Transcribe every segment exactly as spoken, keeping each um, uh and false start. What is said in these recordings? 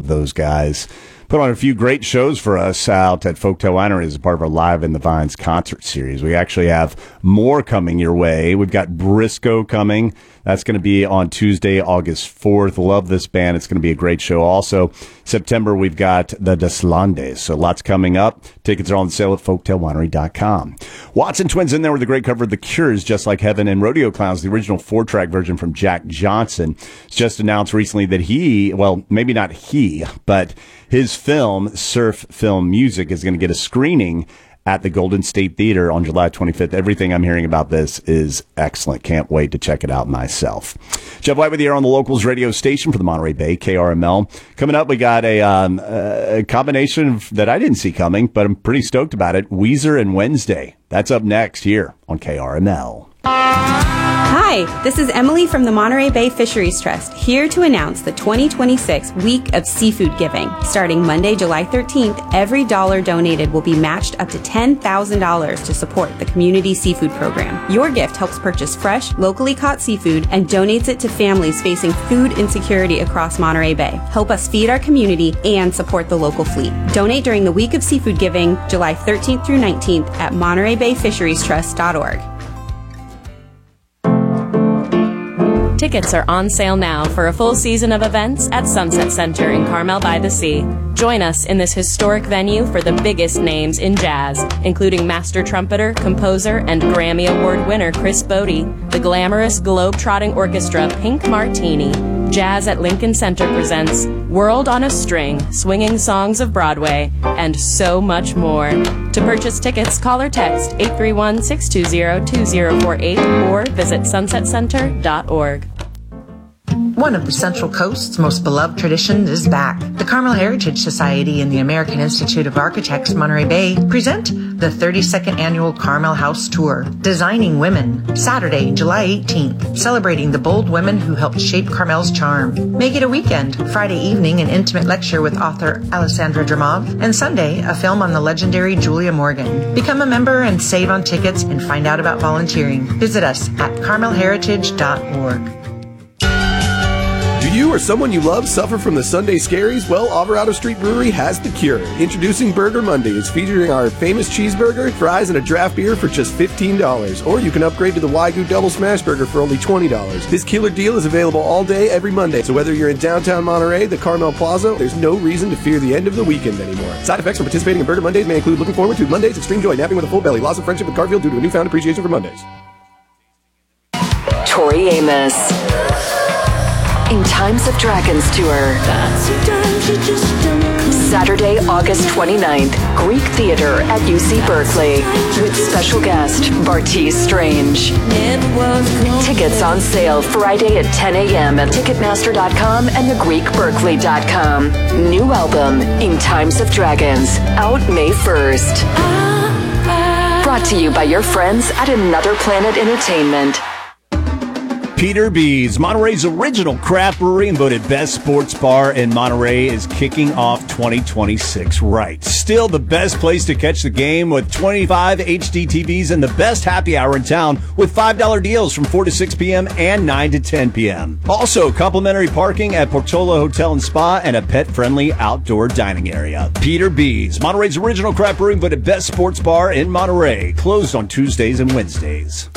love those guys. Put on a few great shows for us out at Folktail Winery as a part of our Live in the Vines concert series. We actually have more coming your way. We've got Briscoe coming. That's going to be on Tuesday, August fourth. Love this band. It's going to be a great show. Also, September, we've got the Deslandes. So lots coming up. Tickets are on sale at folktail winery dot com. Watson Twins in there with a great cover of The Cure's Just Like Heaven, and Rodeo Clowns, the original four-track version from Jack Johnson. It's just announced recently that he, well, maybe not he, but his film, Surf Film Music, is going to get a screening at the Golden State Theater on July twenty-fifth. Everything I'm hearing about this is excellent. Can't wait to check it out myself. Jeff White with you here on the Locals radio station for the Monterey Bay, K R M L. Coming up, we got a, um, a combination of, that I didn't see coming, but I'm pretty stoked about it. Weezer and Wednesday. That's up next here on K R M L. Hi, this is Emily from the Monterey Bay Fisheries Trust, here to announce the twenty twenty-six Week of Seafood Giving. Starting Monday, July thirteenth, every dollar donated will be matched up to ten thousand dollars to support the Community Seafood Program. Your gift helps purchase fresh, locally caught seafood and donates it to families facing food insecurity across Monterey Bay. Help us feed our community and support the local fleet. Donate during the Week of Seafood Giving, July thirteenth through nineteenth at monterey bay fisheries trust dot org. Tickets are on sale now for a full season of events at Sunset Center in Carmel by the Sea. Join us in this historic venue for the biggest names in jazz, including master trumpeter, composer, and Grammy Award winner Chris Bodie, the glamorous globe-trotting orchestra Pink Martini. Jazz at Lincoln Center presents World on a String, Swinging Songs of Broadway, and so much more. To purchase tickets, call or text eight three one, six two zero, two zero four eight or visit sunset center dot org. One of the Central Coast's most beloved traditions is back. The Carmel Heritage Society and the American Institute of Architects Monterey Bay present the thirty-second Annual Carmel House Tour, Designing Women, Saturday, July eighteenth, celebrating the bold women who helped shape Carmel's charm. Make it a weekend. Friday evening, an intimate lecture with author Alessandra Dramov, and Sunday, a film on the legendary Julia Morgan. Become a member and save on tickets and find out about volunteering. Visit us at carmel heritage dot org. Do you or someone you love suffer from the Sunday scaries? Well, Alvarado Street Brewery has the cure. Introducing Burger Mondays, featuring our famous cheeseburger, fries, and a draft beer for just fifteen dollars. Or you can upgrade to the Wagyu Double Smash Burger for only twenty dollars. This killer deal is available all day, every Monday. So whether you're in downtown Monterey, the Carmel Plaza, there's no reason to fear the end of the weekend anymore. Side effects from participating in Burger Mondays may include looking forward to Mondays, extreme joy, napping with a full belly, loss of friendship with Garfield due to a newfound appreciation for Mondays. Tori Amos. In Times of Dragons Tour. Saturday, August twenty-ninth, Greek Theater at U C Berkeley with special guest Bartees Strange. Tickets on sale Friday at ten a.m. at ticketmaster dot com and the greek berkeley dot com. New album, In Times of Dragons, out May first. Brought to you by your friends at Another Planet Entertainment. Peter B's, Monterey's original craft brewery and voted best sports bar in Monterey, is kicking off twenty twenty-six right. Still the best place to catch the game with twenty-five H D T Vs and the best happy hour in town with five dollar deals from four to six p.m. and nine to ten p.m. Also, complimentary parking at Portola Hotel and Spa and a pet-friendly outdoor dining area. Peter B's, Monterey's original craft brewery and voted best sports bar in Monterey. Closed on Tuesdays and Wednesdays.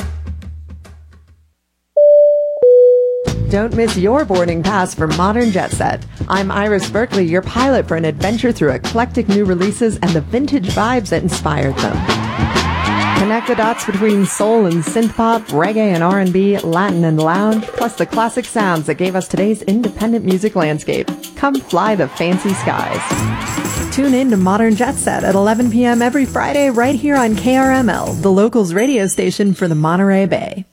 Don't miss your boarding pass for Modern Jet Set. I'm Iris Berkeley, your pilot for an adventure through eclectic new releases and the vintage vibes that inspired them. Connect the dots between soul and synth-pop, reggae and R and B, Latin and lounge, plus the classic sounds that gave us today's independent music landscape. Come fly the fancy skies. Tune in to Modern Jet Set at eleven p.m. every Friday right here on K R M L, the locals radio station for the Monterey Bay.